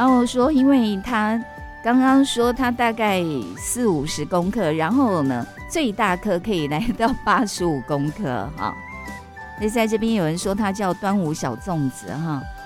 然后说，因为他刚刚说他大概40-50公克，然后呢，最大颗可以来到85公克哈。那在这边有人说他叫端午小粽子哈，